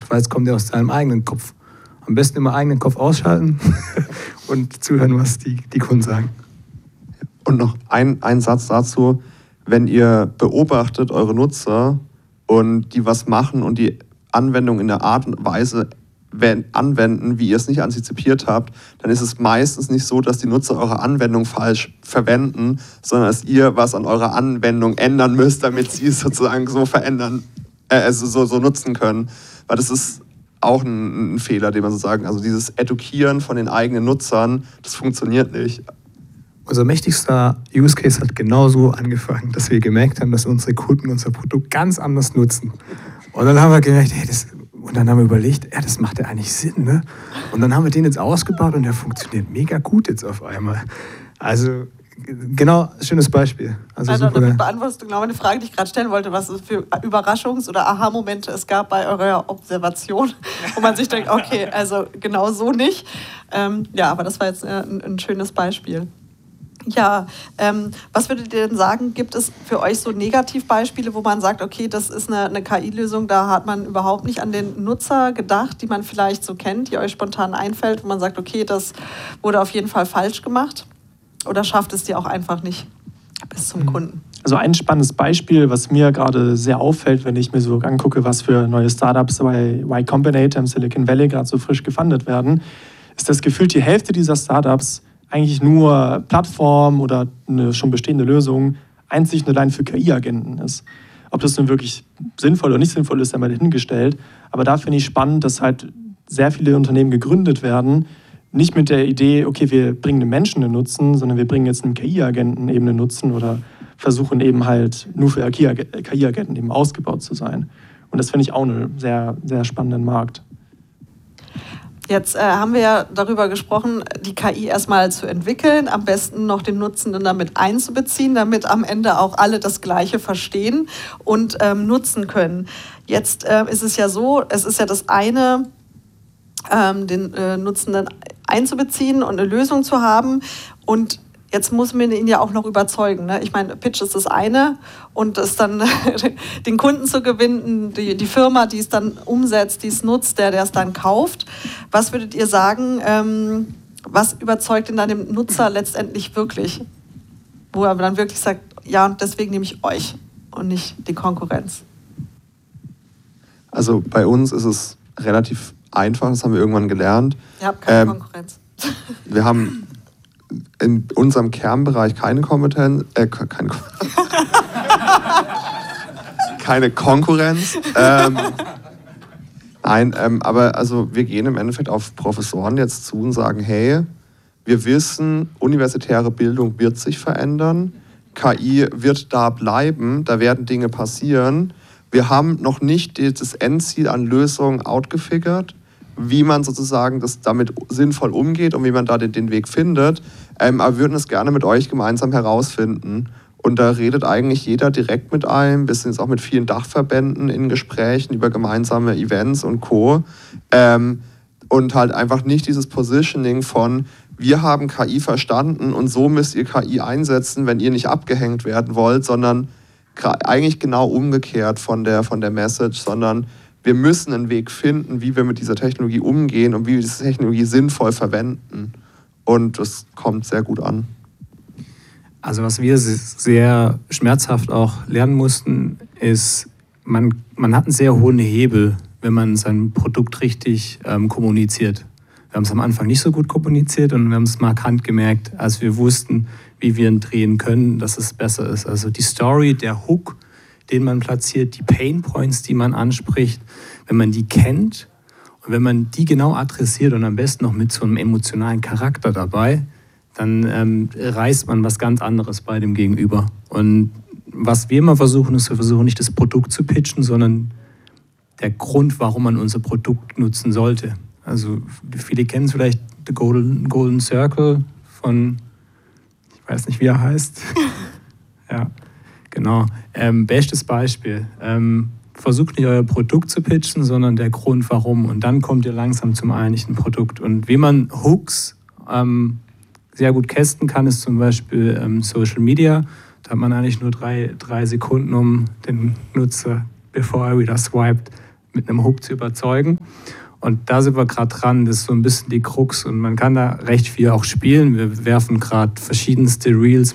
bestenfalls kommt er aus deinem eigenen Kopf. Am besten immer eigenen Kopf ausschalten und zuhören, was die Kunden sagen. Und noch ein Satz dazu, wenn ihr beobachtet eure Nutzer und die was machen und die Anwendung in der Art und Weise anwenden, wie ihr es nicht antizipiert habt, dann ist es meistens nicht so, dass die Nutzer eure Anwendung falsch verwenden, sondern dass ihr was an eurer Anwendung ändern müsst, damit sie es sozusagen so verändern, so nutzen können. Weil das ist auch ein Fehler, den man so sagen, also dieses Edukieren von den eigenen Nutzern, das funktioniert nicht. Unser mächtigster Use Case hat genauso angefangen, dass wir gemerkt haben, dass unsere Kunden unser Produkt ganz anders nutzen. Und dann haben wir gemerkt, und dann haben wir überlegt, das macht ja eigentlich Sinn, ne? Und dann haben wir den jetzt ausgebaut und der funktioniert mega gut jetzt auf einmal. Also genau, schönes Beispiel. Also damit beantwortest du genau eine Frage, die ich gerade stellen wollte, was es für Überraschungs- oder Aha-Momente es gab bei eurer Observation, wo man sich denkt, okay, also genau so nicht. Aber das war jetzt ein schönes Beispiel. Ja, was würdet ihr denn sagen, gibt es für euch so Negativbeispiele, wo man sagt, okay, das ist eine KI-Lösung, da hat man überhaupt nicht an den Nutzer gedacht, die man vielleicht so kennt, die euch spontan einfällt, wo man sagt, okay, das wurde auf jeden Fall falsch gemacht? Oder schafft es die auch einfach nicht bis zum Kunden? Also ein spannendes Beispiel, was mir gerade sehr auffällt, wenn ich mir so angucke, was für neue Startups bei Y Combinator im Silicon Valley gerade so frisch gefundet werden, ist, dass gefühlt die Hälfte dieser Startups eigentlich nur Plattform oder eine schon bestehende Lösung einzig und allein für KI-Agenten ist. Ob das nun wirklich sinnvoll oder nicht sinnvoll ist, einmal dahingestellt. Aber da finde ich spannend, dass halt sehr viele Unternehmen gegründet werden, nicht mit der Idee, okay, wir bringen einem Menschen einen Nutzen, sondern wir bringen jetzt einem KI-Agenten eben einen Nutzen oder versuchen eben halt nur für KI-Agenten eben ausgebaut zu sein. Und das finde ich auch einen sehr, sehr spannenden Markt. Jetzt haben wir ja darüber gesprochen, die KI erstmal zu entwickeln, am besten noch den Nutzenden damit einzubeziehen, damit am Ende auch alle das Gleiche verstehen und nutzen können. Jetzt ist es ja so, es ist ja das eine, den Nutzenden einzubeziehen und eine Lösung zu haben, und jetzt muss man ihn ja auch noch überzeugen. Ne? Ich meine, Pitch ist das eine, und es dann den Kunden zu gewinnen, die Firma, die es dann umsetzt, die es nutzt, der es dann kauft. Was würdet ihr sagen, was überzeugt denn dann den Nutzer letztendlich wirklich? Wo er dann wirklich sagt, ja, und deswegen nehme ich euch und nicht die Konkurrenz. Also bei uns ist es relativ einfach, das haben wir irgendwann gelernt. Ihr habt keine Konkurrenz. Wir haben in unserem Kernbereich keine Kompetenz, keine Konkurrenz. Aber also wir gehen im Endeffekt auf Professoren jetzt zu und sagen, hey, wir wissen, universitäre Bildung wird sich verändern, KI wird da bleiben, da werden Dinge passieren. Wir haben noch nicht das Endziel an Lösungen outgefigert, wie man sozusagen das damit sinnvoll umgeht und wie man da den Weg findet. Aber wir würden es gerne mit euch gemeinsam herausfinden. Und da redet eigentlich jeder direkt mit einem. Wir sind jetzt auch mit vielen Dachverbänden in Gesprächen über gemeinsame Events und Co. Und halt einfach nicht dieses Positioning von, wir haben KI verstanden und so müsst ihr KI einsetzen, wenn ihr nicht abgehängt werden wollt, sondern eigentlich genau umgekehrt von der Message, sondern wir müssen einen Weg finden, wie wir mit dieser Technologie umgehen und wie wir diese Technologie sinnvoll verwenden. Und das kommt sehr gut an. Also was wir sehr schmerzhaft auch lernen mussten, ist, man hat einen sehr hohen Hebel, wenn man sein Produkt richtig kommuniziert. Wir haben es am Anfang nicht so gut kommuniziert und wir haben es markant gemerkt, als wir wussten, wie wir ihn drehen können, dass es besser ist. Also die Story, der Hook, den man platziert, die Pain Points, die man anspricht, wenn man die kennt und wenn man die genau adressiert und am besten noch mit so einem emotionalen Charakter dabei, dann reißt man was ganz anderes bei dem Gegenüber. Und was wir immer versuchen, ist, wir versuchen nicht das Produkt zu pitchen, sondern der Grund, warum man unser Produkt nutzen sollte. Also viele kennen es vielleicht, The Golden Circle von, ich weiß nicht, wie er heißt. Ja, genau. Bestes Beispiel. Versucht nicht euer Produkt zu pitchen, sondern der Grund, warum. Und dann kommt ihr langsam zum eigentlichen Produkt. Und wie man Hooks sehr gut casten kann, ist zum Beispiel Social Media. Da hat man eigentlich nur drei Sekunden, um den Nutzer, bevor er wieder swiped, mit einem Hook zu überzeugen. Und da sind wir gerade dran, das ist so ein bisschen die Krux und man kann da recht viel auch spielen. Wir werfen gerade verschiedenste Reels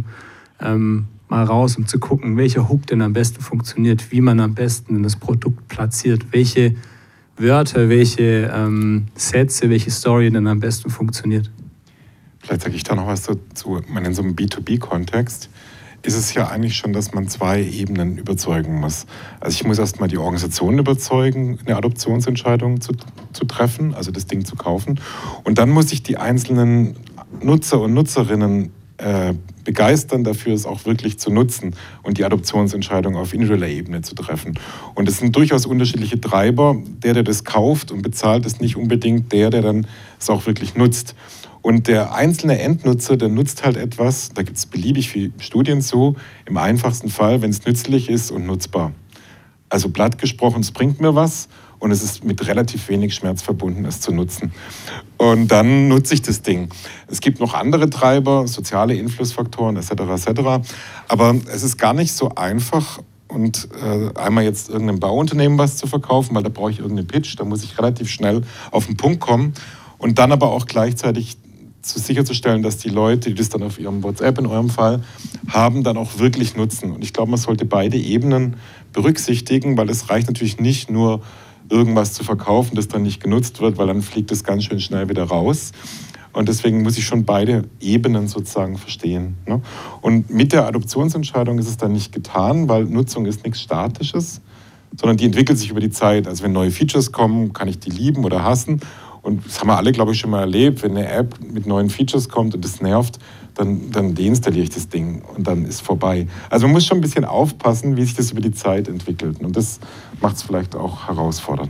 mal raus, um zu gucken, welcher Hook denn am besten funktioniert, wie man am besten das Produkt platziert, welche Wörter, welche Sätze, welche Story denn am besten funktioniert. Vielleicht sage ich da noch was dazu. In so einem B2B-Kontext ist es ja eigentlich schon, dass man 2 Ebenen überzeugen muss. Also ich muss erstmal die Organisation überzeugen, eine Adoptionsentscheidung zu treffen, also das Ding zu kaufen. Und dann muss ich die einzelnen Nutzer und Nutzerinnen begeistern dafür, es auch wirklich zu nutzen und die Adoptionsentscheidung auf individueller Ebene zu treffen. Und es sind durchaus unterschiedliche Treiber. Der das kauft und bezahlt, ist nicht unbedingt der dann es auch wirklich nutzt. Und der einzelne Endnutzer, der nutzt halt etwas, da gibt es beliebig viele Studien zu, im einfachsten Fall, wenn es nützlich ist und nutzbar. Also platt gesprochen, es bringt mir was und es ist mit relativ wenig Schmerz verbunden, es zu nutzen. Und dann nutze ich das Ding. Es gibt noch andere Treiber, soziale Einflussfaktoren etc. etc. Aber es ist gar nicht so einfach, und einmal jetzt irgendeinem Bauunternehmen was zu verkaufen, weil da brauche ich irgendeinen Pitch, da muss ich relativ schnell auf den Punkt kommen und dann aber auch gleichzeitig sicherzustellen, dass die Leute, die das dann auf ihrem WhatsApp in eurem Fall haben, dann auch wirklich nutzen. Und ich glaube, man sollte beide Ebenen berücksichtigen, weil es reicht natürlich nicht nur, irgendwas zu verkaufen, das dann nicht genutzt wird, weil dann fliegt es ganz schön schnell wieder raus. Und deswegen muss ich schon beide Ebenen sozusagen verstehen. Ne? Und mit der Adoptionsentscheidung ist es dann nicht getan, weil Nutzung ist nichts Statisches, sondern die entwickelt sich über die Zeit. Also wenn neue Features kommen, kann ich die lieben oder hassen. Und das haben wir alle, glaube ich, schon mal erlebt. Wenn eine App mit neuen Features kommt und das nervt, dann deinstalliere ich das Ding und dann ist vorbei. Also man muss schon ein bisschen aufpassen, wie sich das über die Zeit entwickelt. Und das macht es vielleicht auch herausfordernd.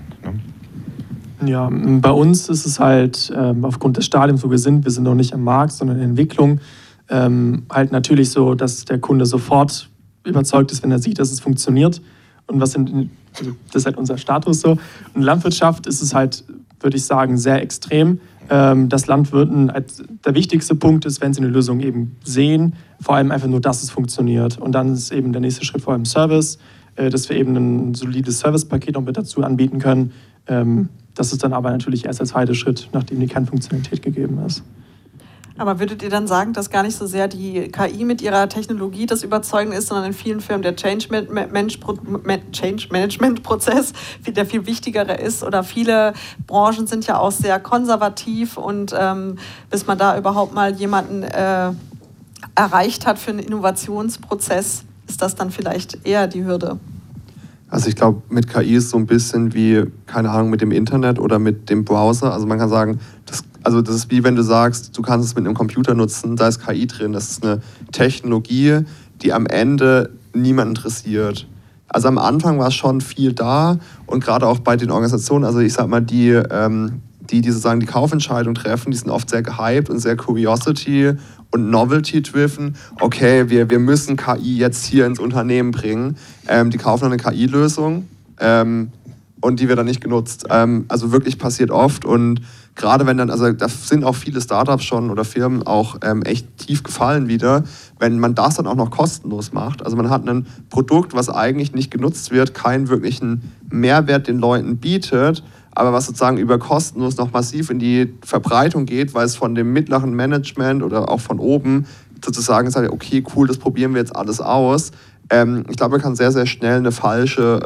Ne? Ja, bei uns ist es halt aufgrund des Stadiums, wo wir sind noch nicht am Markt, sondern in der Entwicklung, halt natürlich so, dass der Kunde sofort überzeugt ist, wenn er sieht, dass es funktioniert. Und das ist halt unser Status so. In Landwirtschaft ist es halt, würde ich sagen, sehr extrem. Dass Landwirten der wichtigste Punkt ist, wenn sie eine Lösung eben sehen, vor allem einfach nur, dass es funktioniert. Und dann ist eben der nächste Schritt vor allem Service, dass wir eben ein solides Servicepaket noch mit dazu anbieten können. Das ist dann aber natürlich erst der zweite Schritt, nachdem die Kernfunktionalität gegeben ist. Aber würdet ihr dann sagen, dass gar nicht so sehr die KI mit ihrer Technologie das Überzeugen ist, sondern in vielen Firmen der Change Management-Prozess der viel wichtigere ist? Oder viele Branchen sind ja auch sehr konservativ und bis man da überhaupt mal jemanden erreicht hat für einen Innovationsprozess, ist das dann vielleicht eher die Hürde? Also ich glaube, mit KI ist so ein bisschen wie, keine Ahnung, mit dem Internet oder mit dem Browser. Also man kann sagen, das ist wie wenn du sagst, du kannst es mit einem Computer nutzen, da ist KI drin. Das ist eine Technologie, die am Ende niemand interessiert. Also am Anfang war schon viel da und gerade auch bei den Organisationen, also ich sag mal, die sozusagen die Kaufentscheidung treffen, die sind oft sehr gehypt und sehr Curiosity und Novelty-driven. Okay, wir müssen KI jetzt hier ins Unternehmen bringen. Die kaufen dann eine KI-Lösung und die wird dann nicht genutzt. Also wirklich passiert oft und gerade wenn dann, also da sind auch viele Startups schon oder Firmen auch echt tief gefallen wieder, wenn man das dann auch noch kostenlos macht. Also man hat ein Produkt, was eigentlich nicht genutzt wird, keinen wirklichen Mehrwert den Leuten bietet, aber was sozusagen über kostenlos noch massiv in die Verbreitung geht, weil es von dem mittleren Management oder auch von oben sozusagen sagt, okay, cool, das probieren wir jetzt alles aus. Ich glaube, da kann sehr, sehr schnell ein falsches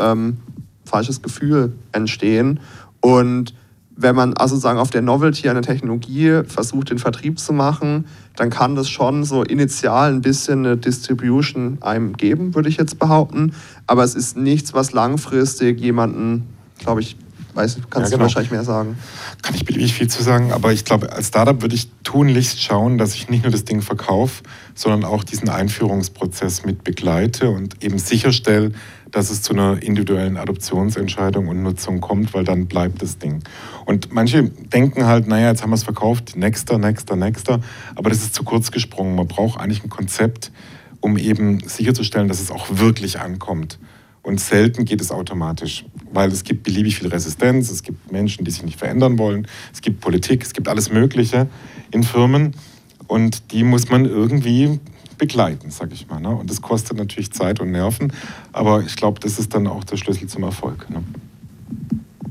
Gefühl entstehen. Und wenn man also sozusagen auf der Novelty einer Technologie versucht, den Vertrieb zu machen, dann kann das schon so initial ein bisschen eine Distribution einem geben, würde ich jetzt behaupten. Aber es ist nichts, was langfristig jemanden, glaube ich, kannst du wahrscheinlich mehr sagen. Kann ich beliebig viel zu sagen, aber ich glaube, als Startup würde ich tunlichst schauen, dass ich nicht nur das Ding verkaufe, sondern auch diesen Einführungsprozess mit begleite und eben sicherstelle, dass es zu einer individuellen Adoptionsentscheidung und Nutzung kommt, weil dann bleibt das Ding. Und manche denken halt, naja, jetzt haben wir es verkauft, nächster, aber das ist zu kurz gesprungen. Man braucht eigentlich ein Konzept, um eben sicherzustellen, dass es auch wirklich ankommt. Und selten geht es automatisch, weil es gibt beliebig viel Resistenz, es gibt Menschen, die sich nicht verändern wollen, es gibt Politik, es gibt alles Mögliche in Firmen und die muss man irgendwie begleiten, sag ich mal. Ne? Und das kostet natürlich Zeit und Nerven, aber ich glaube, das ist dann auch der Schlüssel zum Erfolg. Ne?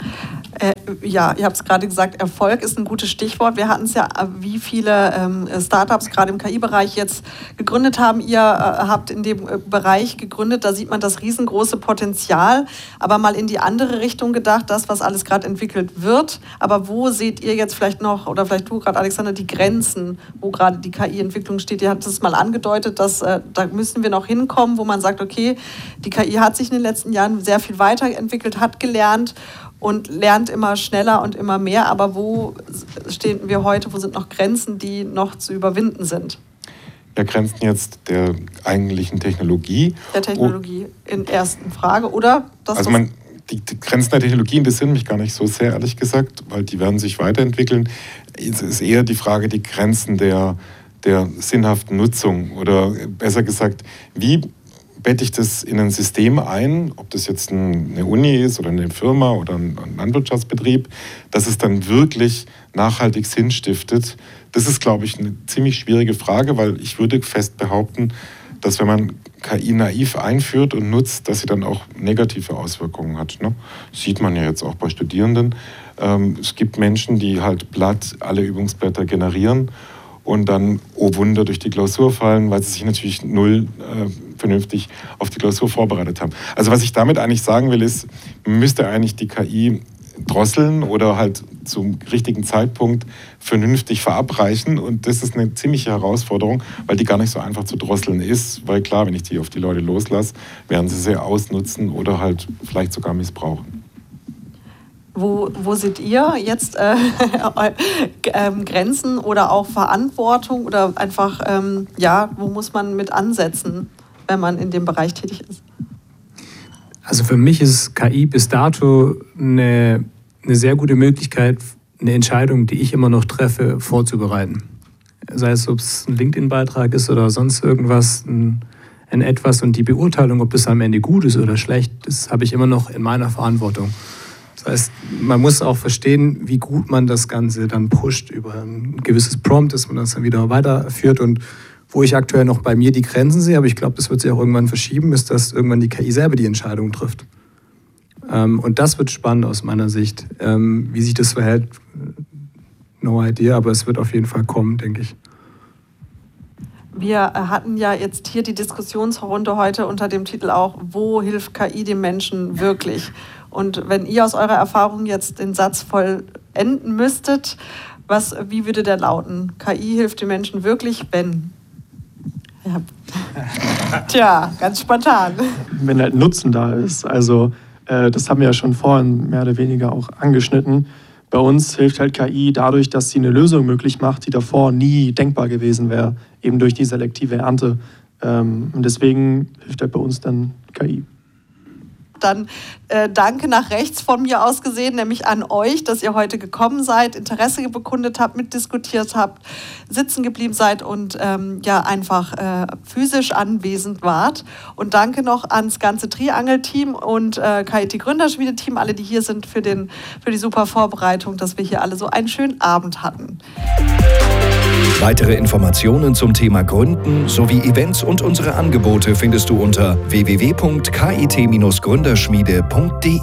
Ja, ihr habt es gerade gesagt, Erfolg ist ein gutes Stichwort. Wir hatten es ja, wie viele Startups gerade im KI-Bereich jetzt gegründet haben. Ihr habt in dem Bereich gegründet, da sieht man das riesengroße Potenzial. Aber mal in die andere Richtung gedacht, das, was alles gerade entwickelt wird. Aber wo seht ihr jetzt vielleicht noch, oder vielleicht du gerade, Alexander, die Grenzen, wo gerade die KI-Entwicklung steht? Ihr habt es mal angedeutet, dass da müssen wir noch hinkommen, wo man sagt, okay, die KI hat sich in den letzten Jahren sehr viel weiterentwickelt, hat gelernt und lernt immer schneller und immer mehr. Aber wo stehen wir heute? Wo sind noch Grenzen, die noch zu überwinden sind? Ja, Grenzen jetzt der eigentlichen Technologie. Der Technologie in ersten Frage, oder? Die Grenzen der Technologie interessieren mich gar nicht so sehr, ehrlich gesagt, weil die werden sich weiterentwickeln. Es ist eher die Frage, die Grenzen der sinnhaften Nutzung. Oder besser gesagt, wie bette ich das in ein System ein, ob das jetzt eine Uni ist oder eine Firma oder ein Landwirtschaftsbetrieb, dass es dann wirklich nachhaltig Sinn stiftet. Das ist, glaube ich, eine ziemlich schwierige Frage, weil ich würde fest behaupten, dass wenn man KI naiv einführt und nutzt, dass sie dann auch negative Auswirkungen hat. Ne? Das sieht man ja jetzt auch bei Studierenden. Es gibt Menschen, die halt platt alle Übungsblätter generieren und dann, oh Wunder, durch die Klausur fallen, weil sie sich natürlich null vernünftig auf die Klausur vorbereitet haben. Also was ich damit eigentlich sagen will, ist, man müsste eigentlich die KI drosseln oder halt zum richtigen Zeitpunkt vernünftig verabreichen. Und das ist eine ziemliche Herausforderung, weil die gar nicht so einfach zu drosseln ist. Weil klar, wenn ich die auf die Leute loslasse, werden sie sie ausnutzen oder halt vielleicht sogar missbrauchen. Wo seht ihr jetzt Grenzen oder auch Verantwortung oder einfach, wo muss man mit ansetzen, wenn man in dem Bereich tätig ist? Also für mich ist KI bis dato eine sehr gute Möglichkeit, eine Entscheidung, die ich immer noch treffe, vorzubereiten. Sei es, ob es ein LinkedIn-Beitrag ist oder sonst irgendwas, ein etwas. Und die Beurteilung, ob das am Ende gut ist oder schlecht, das habe ich immer noch in meiner Verantwortung. Das heißt, man muss auch verstehen, wie gut man das Ganze dann pusht über ein gewisses Prompt, dass man das dann wieder weiterführt. Und wo ich aktuell noch bei mir die Grenzen sehe, aber ich glaube, das wird sich auch irgendwann verschieben, ist, dass irgendwann die KI selber die Entscheidung trifft. Und das wird spannend aus meiner Sicht. Wie sich das verhält, no idea, aber es wird auf jeden Fall kommen, denke ich. Wir hatten ja jetzt hier die Diskussionsrunde heute unter dem Titel auch, wo hilft KI dem Menschen wirklich? Und wenn ihr aus eurer Erfahrung jetzt den Satz vollenden müsstet, wie würde der lauten? KI hilft dem Menschen wirklich, wenn? Ja. Tja, ganz spontan. Wenn halt Nutzen da ist. Also das haben wir ja schon vorhin mehr oder weniger auch angeschnitten. Bei uns hilft halt KI dadurch, dass sie eine Lösung möglich macht, die davor nie denkbar gewesen wäre, eben durch die selektive Ernte. Und deswegen hilft halt bei uns dann KI. Dann danke nach rechts von mir aus gesehen, nämlich an euch, dass ihr heute gekommen seid, Interesse bekundet habt, mitdiskutiert habt, sitzen geblieben seid und einfach physisch anwesend wart. Und danke noch ans ganze Triangel-Team und KIT-Gründerschmiede-Team, alle, die hier sind, für die super Vorbereitung, dass wir hier alle so einen schönen Abend hatten. Weitere Informationen zum Thema Gründen sowie Events und unsere Angebote findest du unter www.kit-gründerschmiede.de.